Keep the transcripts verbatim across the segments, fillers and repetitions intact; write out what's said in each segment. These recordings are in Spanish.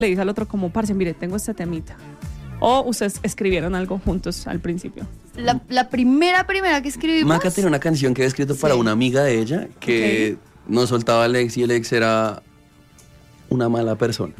le dice al otro como, parce, mire, tengo este temita. ¿O ustedes escribieron algo juntos al principio? La, la primera, primera que escribimos... Maca tenía una canción que había escrito para Sí. una amiga de ella que Ok. no soltaba al ex y el ex era una mala persona.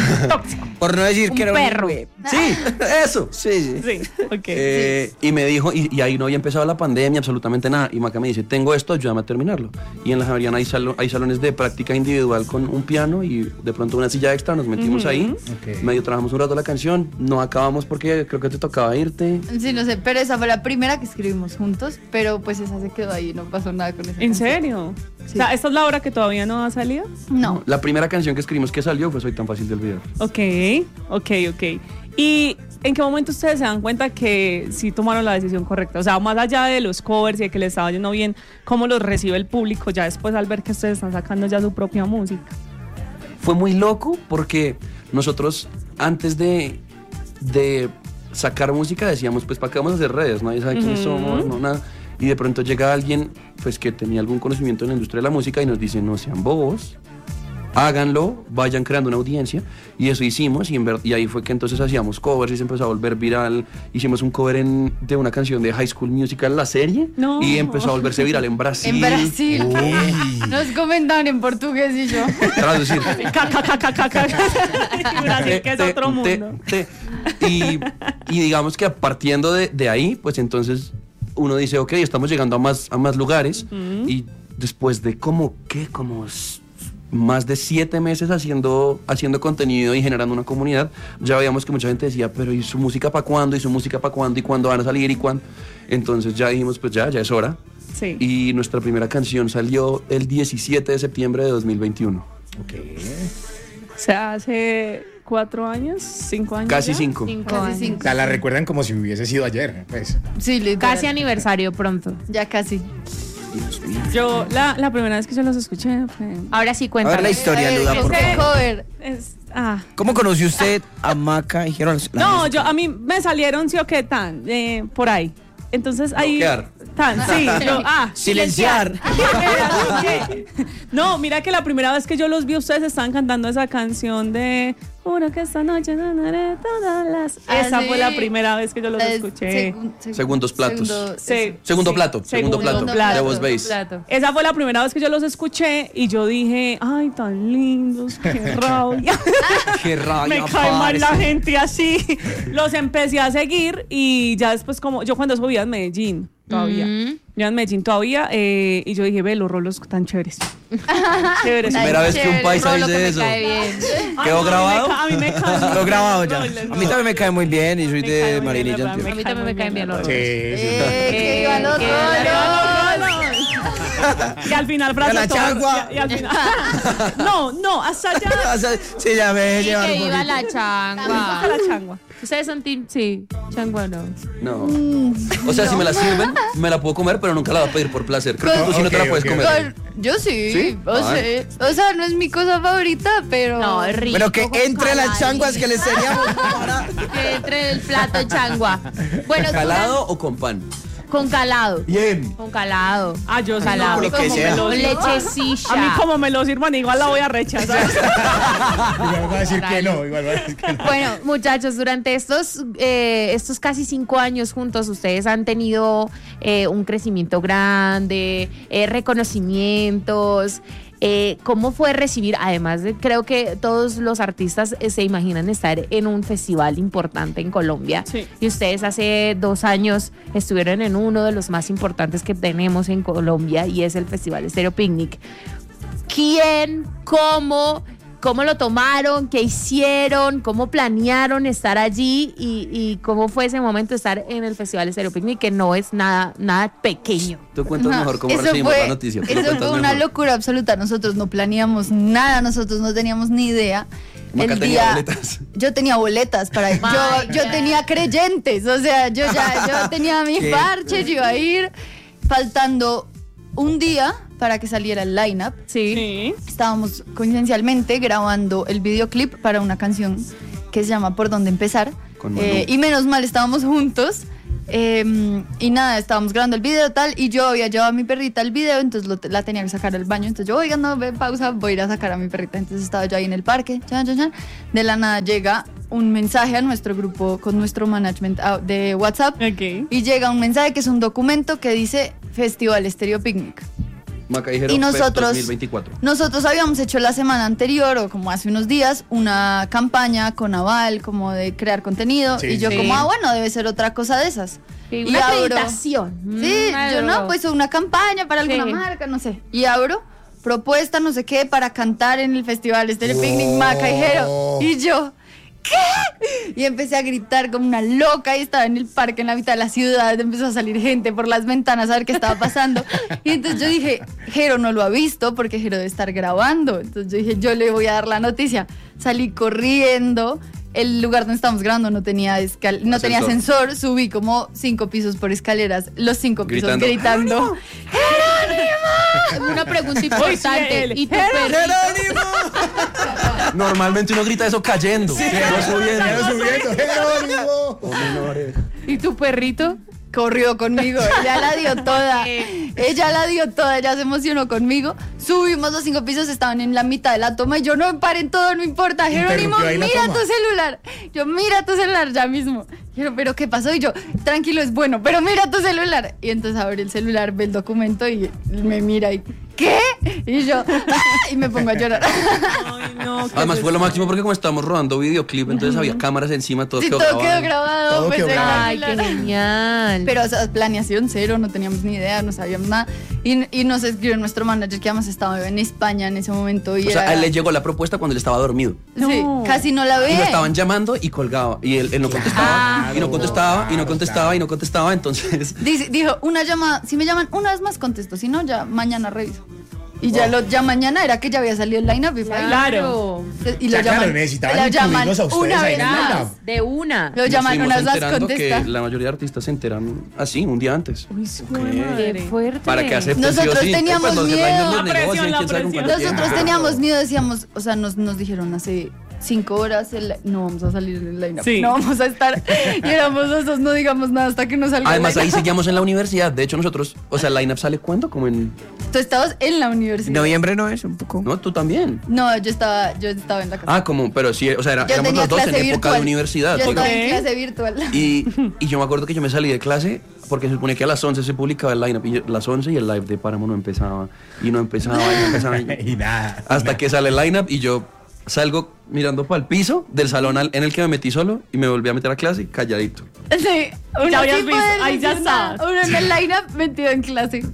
Por no decir Un que era perro. un... Sí, eso. Sí, sí. Sí, ok. Eh, y me dijo, y, y ahí no había empezado la pandemia, absolutamente nada. Y Maca me dice, tengo esto, ayúdame a terminarlo. Y en la Javeriana hay, salo- hay salones de práctica individual con un piano y de pronto una silla extra, nos metimos ahí. Ok. Medio trabajamos un rato la canción, no acabamos porque creo que te tocaba irte. Sí, no sé, pero esa fue la primera que escribimos juntos, pero pues esa se quedó ahí, no pasó nada con esa ¿En canción. serio? Sí. O sea, ¿esta es la hora que todavía no ha salido? No. La primera canción que escribimos que salió fue Soy tan fácil de olvidar. Ok, ok, ok. ¿Y en qué momento ustedes se dan cuenta que sí tomaron la decisión correcta? O sea, más allá de los covers y de que les estaba yendo bien, ¿cómo los recibe el público ya después al ver que ustedes están sacando ya su propia música? Fue muy loco porque nosotros antes de, de sacar música decíamos, pues, ¿para qué vamos a hacer redes? Nadie sabe quiénes Ujú. somos, no nada. Y de pronto llega alguien, pues, que tenía algún conocimiento en la industria de la música y nos dice, no sean bobos, háganlo, vayan creando una audiencia. Y eso hicimos y, en ver- y ahí fue que entonces hacíamos covers y se empezó a volver viral. Hicimos un cover en- de una canción de High School Musical, la serie, No. y empezó a volverse viral en Brasil. En Brasil. Nos comentaban en portugués y yo. Traducir. Ca, ca, ca, ca, ca, ca. Y Brasil, que es Te- otro te- mundo. te- y, y digamos que partiendo de, de ahí, pues entonces uno dice, ok, estamos llegando a más, a más lugares. Y después de como, ¿qué? Como s- más de siete meses haciendo, haciendo contenido y generando una comunidad, ya veíamos que mucha gente decía, pero ¿y su música para cuándo? ¿Y su música para cuándo? ¿Y cuándo van a salir? ¿Y cuándo? Entonces ya dijimos, pues ya, ya es hora. Sí. Y nuestra primera canción salió el diecisiete de septiembre de dos mil veintiuno. Ok. O sea, hace cuatro años, cinco años. Casi ya. cinco. Cinco Casi años. cinco. O sea, la recuerdan como si hubiese sido ayer, pues. Sí, literal. Casi aniversario pronto. Ya casi. Yo, la, la primera vez que yo los escuché fue. Ahora sí, A ver cuéntame. la historia, Eh, Luda, por este favor. cover. Es, ah. ¿Cómo conoció usted a Maca y Gerald? No, yo, a mí me salieron, sí o qué, tan, eh, por ahí. Entonces ahí. Bloquear. Tan, sí. yo, ah, Silenciar. No, mira que la primera vez que yo los vi, ustedes estaban cantando esa canción de Juro que esta noche ganaré todas las. Ah, Esa sí. fue la primera vez que yo los La de escuché. segun- segun- Segundos platos. segundo- Sí, Segundo sí. plato, segundo plato, plato. de Voz Bass. Plato. Esa fue la primera vez que yo los escuché y yo dije, ay, tan lindos, qué rabia. Qué rabia, Me cae mal la parce. gente así. Los empecé a seguir y ya después como, yo cuando eso vivía en Medellín todavía, Mm. yo en Medellín todavía eh, y yo dije, ve, los rolos tan chéveres. Chéveres. Ay, Primera vez que un chévere, paisa Rolo que dice me eso. cae bien. Ay, ¿Quedó no, grabado? A mí me cae, a mí me cae Lo grabado ya. roles, A no. mí también me cae muy bien y soy Me cae de muy Marinilla. bien, la verdad, Antioquia. A mí también me caen bien los Sí, rolos. sí. Eh, que Eh, iban los que rolos. Y al final frases ¡Que la todas- changua! y- y al final- no, no, hasta allá. O sea, sí, ya me Y llevar que un viva poquito. la changua. Hasta la changua. Ustedes son team, sí, changua no. No. O sea, si me la sirven, me la puedo comer, pero nunca la voy a pedir por placer. Creo que tú sí no te la Ok, puedes ok, comer. Con- Yo sí. ¿Sí? O, Ah. sea, o sea, no es mi cosa favorita, pero. No, es rico. Bueno, que con entre las caladito. changuas que les teníamos para... Que entre el plato de changua. Bueno, ¿Calado o con pan? con calado. Bien. Con calado. Ah, yo sí, Calado. no, Lo que como sea. me lo Con sirvan. lechecilla. A mí como me lo sirvan, igual la voy a rechazar. Igual va a decir que no, igual va a decir que no. Bueno, muchachos, durante estos, eh, estos casi cinco años juntos, ustedes han tenido eh, un crecimiento grande, eh, reconocimientos. Eh, ¿Cómo fue recibir? Además de, creo que todos los artistas eh, se imaginan estar en un festival importante en Colombia. Sí. Y ustedes hace dos años estuvieron en uno de los más importantes que tenemos en Colombia y es el Festival Estéreo Picnic. ¿Quién, cómo, cómo lo tomaron, qué hicieron, cómo planearon estar allí y, y cómo fue ese momento de estar en el Festival Estéreo Picnic, que no es nada, nada pequeño? Tú cuentas Ajá. mejor cómo Eso recibimos fue- la noticia. Tú lo Eso cuentas fue una mejor. locura absoluta. Nosotros no planeamos nada, nosotros no teníamos ni idea. Maca El tenía día, boletas. yo tenía boletas para ir. My Yo, yo God. tenía creyentes, o sea, yo ya yo tenía mi Qué- parche, yo iba a ir faltando un día para que saliera el lineup. Sí. Sí. Estábamos coincidencialmente grabando el videoclip para una canción que se llama Por dónde empezar. Con Malú. Eh, y menos mal estábamos juntos Eh, y nada, estábamos grabando el video tal, y yo había llevado a mi perrita al video, entonces lo, la tenía que sacar al baño. Entonces yo, oigan, no, ve, pausa, voy a ir a sacar a mi perrita. Entonces estaba yo ahí en el parque, chan, chan, chan. De la nada llega un mensaje a nuestro grupo con nuestro management de WhatsApp. Ok. Y llega un mensaje que es un documento que dice Festival Estéreo Picnic. Maca dijeron Y nosotros, dos mil veinticuatro. nosotros habíamos hecho la semana anterior o como hace unos días una campaña con Aval como de crear contenido, Sí, y yo sí. como, ah, bueno, debe ser otra cosa de esas. Sí, Y una abro- acreditación. Sí, Mm, yo no, algo. pues una campaña para alguna Sí. marca, no sé. Y abro propuesta, no sé qué, para cantar en el Festival Estéreo Picnic Oh. Maca y Jero. Y yo, ¿qué? Y empecé a gritar como una loca, y estaba en el parque en la mitad de la ciudad, empezó a salir gente por las ventanas a ver qué estaba pasando. Y entonces yo dije, Jero no lo ha visto porque Jero debe estar grabando. Entonces yo dije, yo le voy a dar la noticia. Salí corriendo. El lugar donde estábamos grabando no tenía escal no tenía Ascensor. ascensor, subí como cinco pisos por escaleras, los cinco pisos Gritando. gritando. Una pregunta importante. él. ¿Y tu perrito? Normalmente uno grita eso cayendo. Sí, no subiendo. Pero subiendo, Jerónimo. Oh, menores. ¿Y tu perrito? Corrió conmigo, ella la dio toda. Ella la dio toda, ella se emocionó conmigo. Subimos los cinco pisos, estaban en la mitad de la toma y yo, no, paren todo, no importa. Jerónimo, Interrumpió ahí la mira toma. tu celular. Yo, mira tu celular ya mismo. Yo, pero ¿qué pasó? Y yo, tranquilo, es bueno, pero mira tu celular. Y entonces abre el celular, ve el documento y me mira y, ¿qué? Y yo, ¡ah! Y me pongo a llorar. Ay, no. ¿qué Además es fue lo eso? máximo porque como estábamos rodando videoclip, entonces había cámaras encima, todo Sí, quedó todo quedó grabado. grabado. Todo pues, quedó en el grabado. Ay, qué celular. genial. Pero, o sea, planeación cero, no teníamos ni idea, no sabíamos nada. Y, y nos escribió nuestro manager, que además estaba en España en ese momento. Y O sea, era- a él le llegó la propuesta cuando él estaba dormido. Sí, No. casi no la ve. Y lo estaban llamando y colgaba. Y él, él no contestaba. Claro, y no contestaba, y no claro, contestaba, y no contestaba. Entonces, Dice- dijo, una llamada, si me llaman una vez más contesto, si no, ya mañana reviso. Y ya, lo, ya mañana era que ya había salido el line-up. Y, fue ahí. Claro. Y O lo sea, claro, llaman, necesitaban lo llaman incluirlos a ustedes una ahí vez en el más. line-up. De una. Lo nos llaman fuimos unas más enterando que contesta. la mayoría de artistas se enteran así, un día antes. Uy, su Ok. madre. Qué fuerte. Para que acepten Nosotros sí o sí. teníamos Pues, los miedo. deadlines los La presión, negocian, la quién sabe con presión. cuánto Nosotros tiempo. teníamos miedo, decíamos, o sea, nos, nos dijeron hace cinco horas, el- no vamos a salir en el line-up, Sí. no vamos a estar, y éramos los dos, no digamos nada hasta que nos salga el Además, ahí line-up. seguíamos en la universidad. De hecho, nosotros, o sea, el line-up sale ¿cuándo? Como en Tú estabas en la universidad. Noviembre no es un poco. No, tú también. No, yo estaba, yo estaba en la casa. Ah, como, pero sí, o sea, era- Yo éramos tenía los dos en clase época de virtual. universidad. Yo Oiga, estaba en Ok. clase virtual. Y, y yo me acuerdo que yo me salí de clase porque se supone que a las once se publicaba el line-up. Y a las once y el live de Páramo no empezaba. Y no empezaba, y no empezaba. y- Y nada. hasta que sale el line-up y yo salgo mirando para el piso del salón al- en el que me metí solo y me volví a meter a clase calladito. Sí, uno Ya habías sí visto, puede ahí ya decir nada. estabas. Uno en el line-up metido en clase.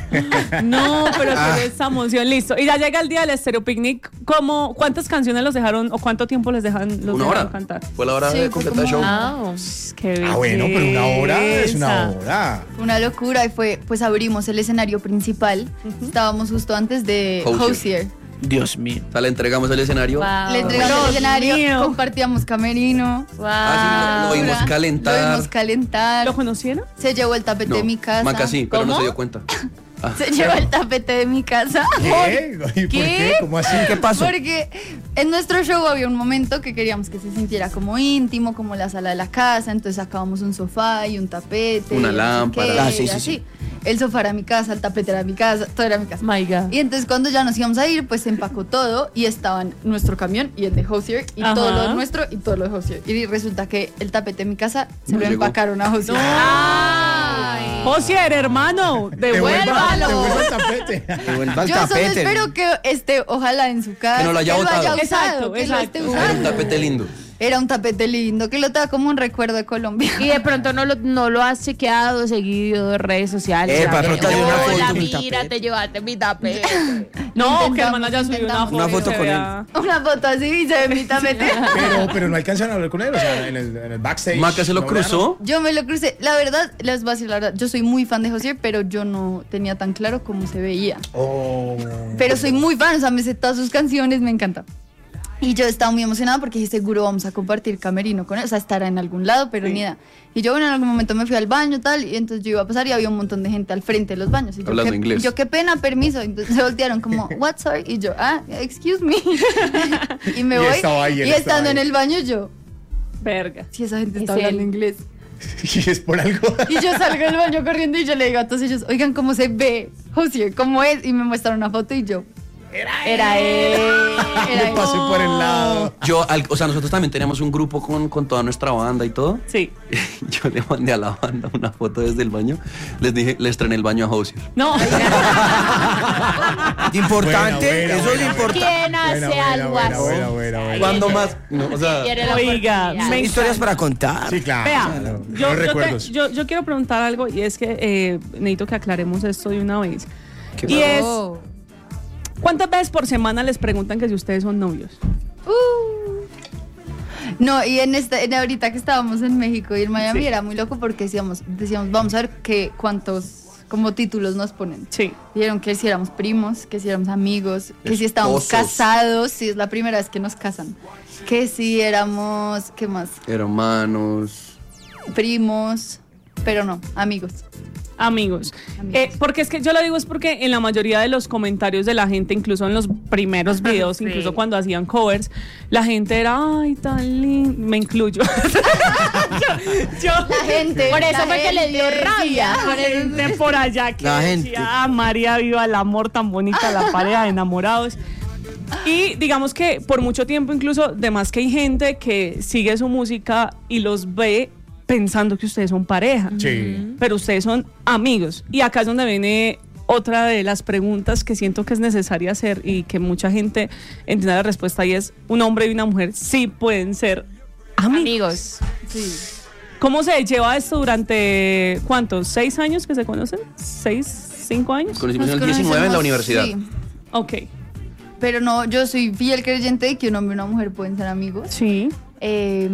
No, pero Ah. con esa emoción, listo. Y ya llega el día del Estéreo Picnic. ¿Cómo, ¿Cuántas canciones los dejaron o cuánto tiempo les dejan, los Una dejaron hora. cantar? Fue la hora Sí, de fue completar el como- show. Wow. Qué Ah, bueno, pero una hora es una belleza. hora. Fue una locura y fue, pues abrimos el escenario principal. Estábamos justo antes de Hosier. Hosier. Dios mío. O sea, le entregamos el escenario. Wow. Le entregamos Dios el escenario, mío. compartíamos camerino. Wow. Ah, sí, lo vimos calentar. Lo vimos calentar. ¿Lo conocieron? Se llevó el tapete No, de mi casa. Maca sí, pero no ¿Cómo? se dio cuenta. Ah. Se llevó el tapete de mi casa. ¿Qué? ¿Y por ¿Qué? qué? ¿Cómo así? ¿Qué pasó? Porque en nuestro show había un momento que queríamos que se sintiera como íntimo, como la sala de la casa. Entonces sacábamos un sofá y un tapete. Una y no sé lámpara. qué, Ah, sí, y sí, así. sí. El sofá era mi casa, el tapete era mi casa, todo era mi casa. My God. Y entonces cuando ya nos íbamos a ir, pues se empacó todo y estaban nuestro camión y el de Hosier y Ajá. todo lo nuestro y todo lo de Hosier. Y resulta que el tapete de mi casa se No lo llegó. empacaron a Hosier. Ay. Josier, hermano, devuélvalo. Devuelva el tapete. Devuelva el Yo solo tapete. espero que esté, ojalá en su casa. Que no lo haya que botado. usado, Exacto, que lo esté exacto. Era un usando. tapete lindo. Era un tapete lindo, que lo tenga como un recuerdo de Colombia. Y de pronto no lo, no lo has chequeado, seguido en redes sociales. Epa, Hola, pero te dio una foto, mi mira, tapete. te llevaste mi tapete. No, Intentamos, que hermana ya subió una intentamos. foto. Una y foto se con vea- Una foto así y se ve mi tapete. Pero, pero no alcanzan a hablar con él, o sea, en el, en el backstage. Maca se lo ¿no cruzó. Yo me lo crucé. La verdad, les voy a decir la verdad, yo soy muy fan de Josier, pero yo no tenía tan claro cómo se veía. Oh. Pero soy muy fan, o sea, me sé todas sus canciones, me encanta. Y yo estaba muy emocionada porque dije, seguro vamos a compartir camerino con él, o sea, estará en algún lado, pero ni idea. Y yo, bueno, en algún momento me fui al baño tal, y entonces yo iba a pasar y había un montón de gente al frente de los baños. Y yo, Hablando qué, inglés. y yo, qué pena, permiso. Entonces se voltearon como, what, sorry? Y yo, ah, excuse me. y me Y voy. estaba ahí, él y estaba estando ahí. en el baño, yo, Verga. si esa gente Es está hablando él. inglés. Y es por algo. Y yo salgo del baño corriendo y yo le digo a todos ellos, oigan, ¿cómo se ve José? ¿Cómo es? Y me muestran una foto y yo, era él. Era Le él. pasé por el lado. Yo, al- o sea, nosotros también teníamos un grupo con, con toda nuestra banda y todo. Sí. Yo le mandé a la banda una foto desde el baño. Les dije, le estrené el baño a Hosier. No. Importante, Buena, buena, eso es buena. importante. ¿Quién hace Buena, buena, algo buena, así? buena, buena, buena. ¿Cuándo más? No, o sea, Tiene la Oiga, oportunidad. me Historias para contar. Sí, claro. Vea, claro. yo, Los yo, te- recuerdos. yo- yo quiero preguntar algo y es que eh, necesito que aclaremos esto de una vez. ¿Qué Y es, Oh. ¿cuántas veces por semana les preguntan que si ustedes son novios? Uh. No, y en esta, en ahorita que estábamos en México y en Miami Sí. era muy loco porque decíamos, decíamos, vamos a ver qué, cuántos como títulos nos ponen. Sí. Dijeron que si éramos primos, que si éramos amigos, que si estábamos Esposos. casados, si es la primera vez que nos casan. Que si éramos, ¿qué más? hermanos. Primos, pero no, amigos. Amigos. Amigos. Eh, porque es que yo lo digo es porque en la mayoría de los comentarios de la gente, incluso en los primeros videos, Sí. incluso cuando hacían covers, la gente era, ay, tan lindo. Me incluyo. yo, yo- La gente. Por eso la fue que le dio gente rabia. decía, la gente por allá que La decía, gente. ah, María, viva el amor tan bonita, la pareja de enamorados. Y digamos que por mucho tiempo incluso, de más que hay gente que sigue su música y los ve pensando que ustedes son pareja, Sí. pero ustedes son amigos. Y acá es donde viene otra de las preguntas que siento que es necesaria hacer y que mucha gente entiende la respuesta, y es, ¿un hombre y una mujer sí pueden ser amigos? Amigos. Sí. ¿Cómo se lleva esto durante, cuántos, seis años que se conocen? ¿Seis, cinco años? Nos conocimos en Nos el diecinueve en la conocemos, universidad. sí. Ok, Pero no, yo soy fiel creyente de que un hombre y una mujer pueden ser amigos. sí. Eh,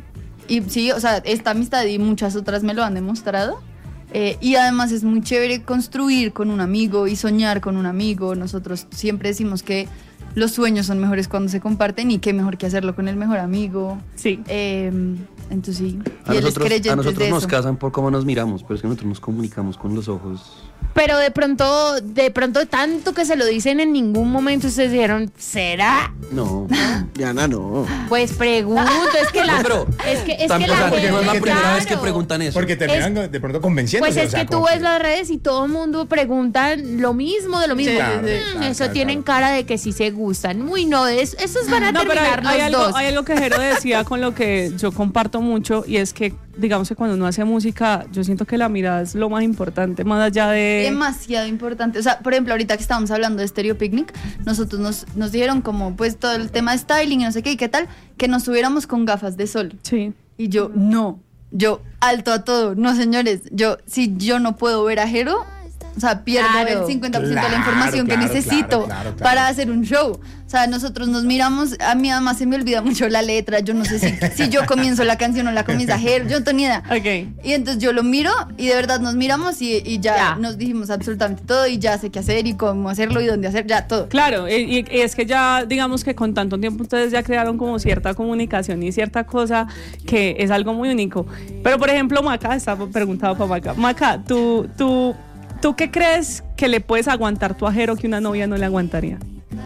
y sí, o sea, esta amistad y muchas otras me lo han demostrado. Eh, y además es muy chévere construir con un amigo y soñar con un amigo. Nosotros siempre decimos que los sueños son mejores cuando se comparten y qué mejor que hacerlo con el mejor amigo. Sí. Eh, entonces sí, A fieles nosotros, creyentes a nosotros de nos eso. casan por cómo nos miramos, pero es que nosotros nos comunicamos con los ojos. Pero de pronto, de pronto, tanto que se lo dicen, en ningún momento ustedes dijeron, ¿será? No. Diana, no. Pues pregunto, es que la, No, pero es que, es tam- que o la sea, gente, no es la primera vez que claro. preguntan eso. Porque terminan de pronto convenciendo. Pues es que tú ves las redes y todo el mundo pregunta lo mismo, de lo mismo. Claro, Mm, claro, eso claro, tienen claro. cara de que sí se gustan. Uy, no, es, esos van a No, pero hay, terminar hay los algo, dos. hay algo que Jero decía con lo que yo comparto mucho, y es que, digamos que cuando uno hace música, yo siento que la mirada es lo más importante, más allá de... Demasiado importante. O sea, por ejemplo, ahorita que estábamos hablando de Stereo Picnic, nosotros nos, nos dijeron como pues todo el tema de styling y no sé qué y qué tal, que nos subiéramos con gafas de sol. Sí. Y yo, no. Yo, alto a todo. No, señores. Yo, si yo no puedo ver a Jero, o sea, pierdo Claro. el cincuenta por ciento de la Claro, información claro, que necesito claro, claro, claro. para hacer un show. O sea, nosotros nos miramos, a mí además se me olvida mucho la letra. Yo no sé si, si yo comienzo la canción o la comienza Jero. Yo no tengo ni idea. Ok. Y entonces yo lo miro y de verdad nos miramos y, y ya, Ya. nos dijimos absolutamente todo y ya sé qué hacer y cómo hacerlo y dónde hacer, ya todo. Claro, y, y es que ya, digamos que con tanto tiempo ustedes ya crearon como cierta comunicación y cierta cosa que es algo muy único. Pero, por ejemplo, Maca, estaba preguntado para Maca. Maca, ¿tú, tú, ¿tú qué crees que le puedes aguantar tu ajero que una novia no le aguantaría?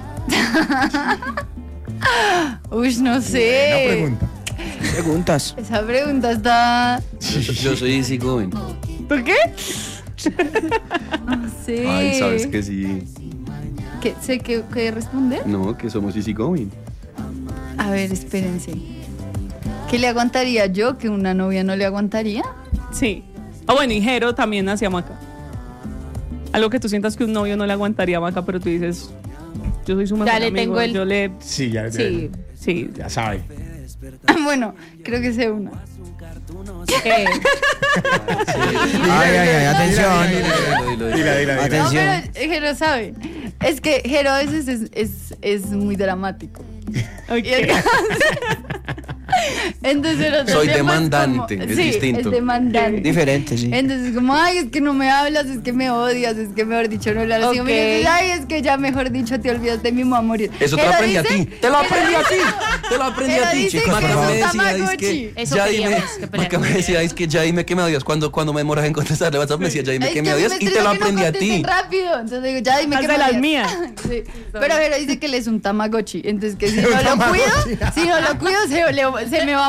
Uy, no Una sé. pregunta. Preguntas. Esa pregunta está... Yo, yo soy easy going. ¿Tú qué? No sé. Ay, sabes que sí. ¿Qué, sé qué, qué responder? No, que somos easy going. A ver, espérense. ¿Qué le aguantaría yo que una novia no le aguantaría? Sí. Ah, bueno, y Jero también hacia Maca. Algo que tú sientas que un novio no le aguantaría a Maca, pero tú dices, yo soy su mejor Ya le amigo, tengo el- yo le... Sí, ya, Sí. Sí. ya sabe. Bueno, creo que sé una. Eh, Ay, ay, ay, atención. Dilo, dilo, dilo. Dila, dila, dila. Atención. No, pero Jero sabe. Es que Jero a veces es, es, es muy dramático. Ok. Y entonces, entonces nosotros Soy siempre demandante, como- es sí, distinto. es demandante. Diferente, sí. Entonces, como, ay, es que no me hablas, es que me odias, es que mejor dicho no le hablas. Y yo, Ok. mira, ay, es que ya mejor dicho te olvidas de mí, me voy a morir. Eso te Jero lo aprendí a dice- ti. Te lo aprendí a ti. Te lo aprendí Pero a ti, dice chicos. que Maca es me un decía, es Tamagotchi. que Eso ya queríamos, dime, que pelear Maca me con decía, ella. es que ya dime que me odias. Cuando, cuando me demoras en contestarle WhatsApp me decía, ya dime Es que que me a mí odias me y te estresa lo que no aprendí a ti. contesten rápido. Entonces digo, ya dime Haz que de me las odias. mías. Sí. Pero Jero dice que él es un Tamagotchi. Entonces que si no Un lo Tamagotchi. cuido, si no lo cuido se, le- se me va a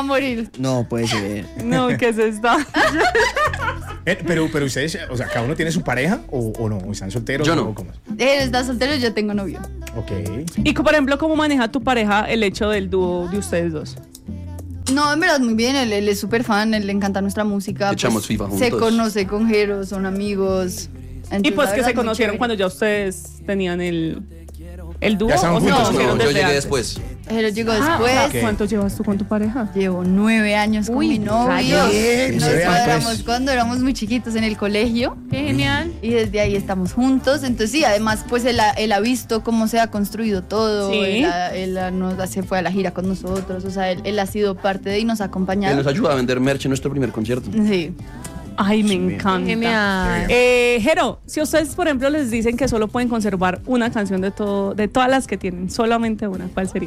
morir. No, puede ser. No, ¿qué es esto? Eh, pero, pero ustedes, o sea, ¿cada uno tiene su pareja o, o no? ¿O están solteros? Yo no. o cómo es? Él está soltero, yo tengo novio. Ok. Y por ejemplo, ¿cómo maneja tu pareja el hecho del dúo de ustedes dos? No, en verdad, muy bien. Él, él es súper fan, él le encanta nuestra música. Echamos FIFA Se juntos. conoce con Jero, son amigos. Y Entonces, pues la que verdad, se muy conocieron chévere. cuando ya ustedes tenían el, el dúo. Ya estaban ¿o se juntos, No, conocieron yo desde llegué antes? después. Jero llegó Ah, después. o sea, Ok. ¿cuánto llevas tú con tu pareja? Llevo nueve años con Uy, mi novio. rayos. Bien, Nos nueve años, cuadramos pues. cuando éramos muy chiquitos en el colegio. Qué genial. Y desde ahí estamos juntos. Entonces sí, además pues él ha, él ha visto cómo se ha construido todo. Sí. Él, ha- él ha- nos, se fue a la gira con nosotros. O sea, él, él ha sido parte de y nos ha Él acompañado. nos ayuda a vender merch en nuestro primer concierto. Sí. Ay, me encanta. Genial. Eh, Jero, si ustedes, por ejemplo, les dicen que solo pueden conservar una canción de todo, de todas las que tienen, solamente una, ¿cuál sería?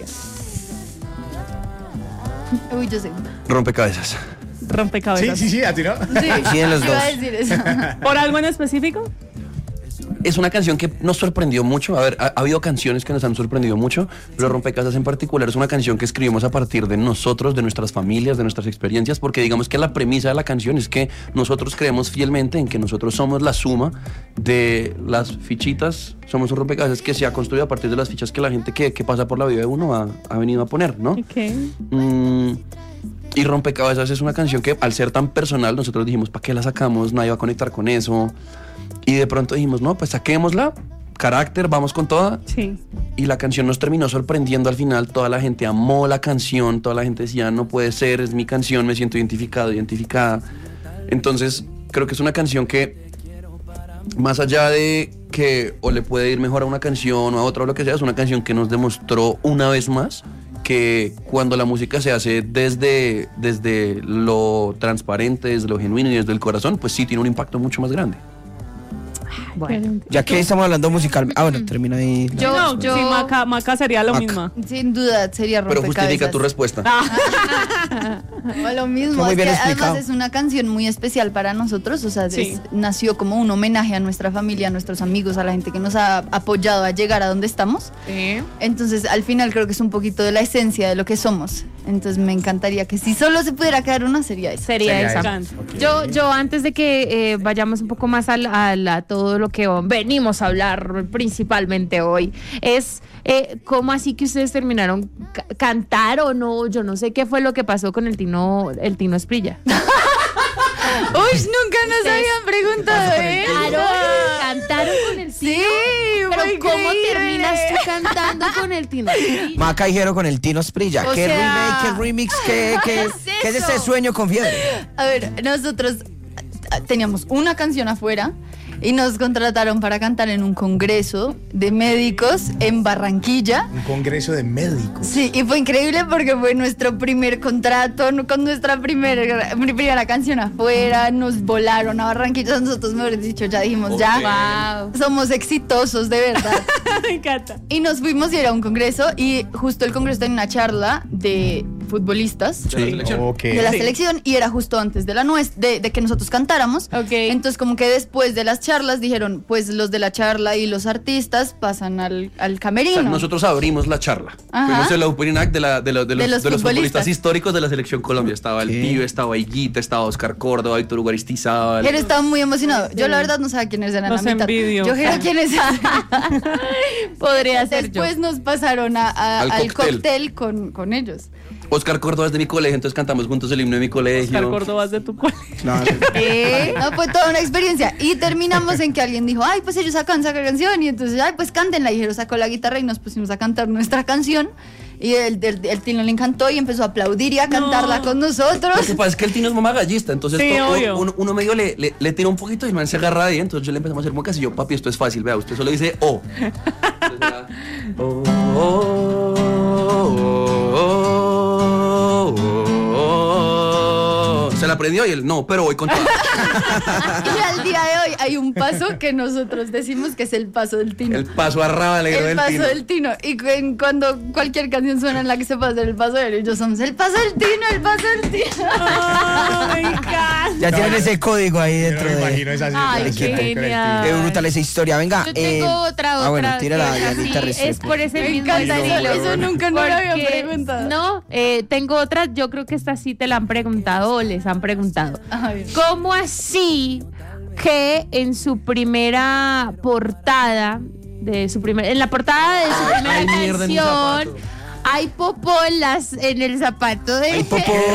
Uy, yo sé. Rompecabezas. Sí, Rompecabezas. sí, sí, a ti no. Sí, Sí, en los iba dos. a decir eso. ¿Por algo en específico? Es una canción que nos sorprendió mucho. A ver, ha, ha habido canciones que nos han sorprendido mucho, pero Rompecabezas en particular es una canción que escribimos a partir de nosotros, de nuestras familias, de nuestras experiencias, porque digamos que la premisa de la canción es que nosotros creemos fielmente en que nosotros somos la suma de las fichitas, somos un rompecabezas que se ha construido a partir de las fichas que la gente que, que pasa por la vida de uno ha, ha venido a poner, ¿no? Ok. Mm, y Rompecabezas es una canción que al ser tan personal nosotros dijimos, ¿para qué la sacamos? Nadie va a conectar con eso. Y de pronto dijimos, no, pues saquémosla, carácter, vamos con toda. Sí. Y la canción nos terminó sorprendiendo al final. Toda la gente amó la canción, toda la gente decía, no puede ser, es mi canción, me siento identificado, identificada. Entonces, creo que es una canción que, más allá de que o le puede ir mejor a una canción o a otra o lo que sea, es una canción que nos demostró una vez más que cuando la música se hace desde, desde lo transparente, desde lo genuino y desde el corazón, pues sí tiene un impacto mucho más grande. Bueno. Ya que estamos hablando musical. Ah, bueno, termina ahí. la Yo- no, respuesta. yo- sí, Maca, Maca sería lo Maca. mismo. Sin duda sería Pero rompecabezas. justifica tu respuesta. O lo mismo, Fue muy es bien que explicado. además es una canción muy especial para nosotros, o sea, Sí. es- nació como un homenaje a nuestra familia, a nuestros amigos, a la gente que nos ha apoyado a llegar a donde estamos. Sí. Entonces, al final creo que es un poquito de la esencia de lo que somos. Entonces, me encantaría que si solo se pudiera quedar una, sería esa. Sería, Sería esa. esa. esa. Ok. Yo, yo antes de que eh, vayamos un poco más al- a, la- todo lo que venimos a hablar principalmente hoy, es eh, cómo así que ustedes terminaron, ca- cantaron o yo no sé qué fue lo que pasó con el Tino, el Tino Esprilla. Uy, nunca nos habían preguntado eso. Cantaron, cantaron con el Tino. Sí, Pero fue ¿cómo increíble. terminas tú cantando con el Tino Esprilla? Maca y Jero con el Tino Esprilla. O ¿Qué sea, remake, qué remix, qué, qué, ¿qué es qué es eso? ese sueño con fiebre? A ver, nosotros ah, teníamos una canción afuera y nos contrataron para cantar en un congreso de médicos en Barranquilla. Un congreso de médicos. Sí, y fue increíble porque fue nuestro primer contrato no- con nuestra primer, mi primera canción afuera. Nos volaron a Barranquilla. Nosotros, mejor dicho, ya dijimos, ya, Wow. somos exitosos de verdad. Me encanta. Y nos fuimos y era un congreso y justo el congreso tenía una charla de futbolistas. Ok. De la Sí. selección y era justo antes de la nuez- de, de que nosotros cantáramos. Ok. Entonces como que después de las charlas dijeron, pues los de la charla y los artistas pasan al, al O camerino. sea, nosotros abrimos la charla. Ajá. Fuimos el opening act de, la, de, los, de, los, De los de los futbolistas futbolistas. históricos de la selección Colombia. Estaba el ¿Qué? Pibe, estaba Higuita, estaba Oscar Córdoba, Víctor Hugo Aristizábal. Jero estaba muy emocionado. Yo la verdad no sabía quiénes eran Los la mitad. envidio. Yo Jero quiénes eran. Podría ser yo. Después nos pasaron a- a- Al al, cóctel. cóctel con, con ellos. Oscar Córdoba es de mi colegio, entonces cantamos juntos el himno de mi colegio. Oscar Córdoba es de tu colegio. Claro. Eh, no, fue toda una experiencia. Y terminamos en que alguien dijo, ay, pues ellos sacan esa canción. Y entonces, ay, pues cántenla. Y Jero sacó la guitarra y nos pusimos a cantar nuestra canción. Y el, el, el Tino le encantó y empezó a aplaudir y a cantarla con Lo nosotros. que pasa es que el Tino es mamá gallista, entonces Sí, to- obvio. uno, uno medio le, le, le tira un poquito y el man se agarra ahí, entonces yo le empezamos a hacer muecas y yo, papi, esto es fácil, vea, usted solo dice O. Entonces era, oh, oh, oh, oh, oh, oh. O sea, se la aprendió y él, no, pero voy con todo. Y al día de hoy hay un paso que nosotros decimos que es el paso del Tino. El paso a Rabalegro El del paso Tino. del Tino. Y cu- cuando cualquier canción suena en la que se pasa el paso de él, ellos somos el paso del Tino, el paso del Tino. Oh, me encanta. Ya tienen ese código ahí Yo no dentro me de. imagino esa Ay, situación qué con el genial. Qué brutal esa historia. Venga. Yo tengo eh, otra, otra. Ah, bueno, tírala, que Dianita sí, Restrepo. es por ese Me mismo encanta estilo. eso, eso nunca no lo había Porque- preguntado. No, eh, tengo otra, yo creo que esta sí te la han preguntado o les han preguntado. Ay. ¿Cómo así que en su primera portada, de su primer, en la portada de su Ay, primera hay mierda en mi canción, zapato. hay popó en, las, en el zapato de Hay popó